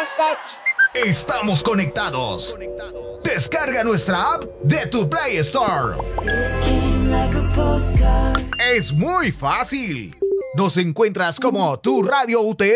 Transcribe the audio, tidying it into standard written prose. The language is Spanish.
Estamos conectados. Descarga nuestra app de tu Play Store. Es muy fácil. Nos encuentras como Tu Radio UTR